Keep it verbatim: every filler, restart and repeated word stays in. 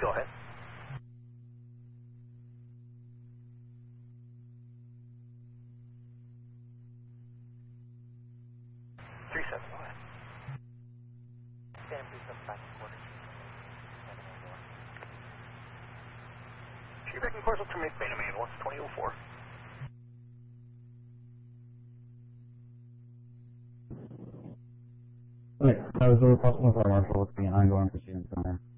Go ahead. Three seven, go ahead. Sam, please come back in quarter. If you're back in course, let's terminate main ambulance, twenty oh four. Okay, that was a request from the fire marshal. It's being ongoing proceedings on there.